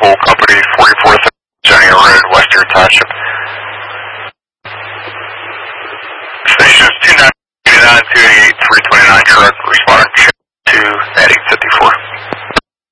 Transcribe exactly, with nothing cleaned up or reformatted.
Coal Company, forty-fourth Johnny Road, Western Township. Stations two nine nine two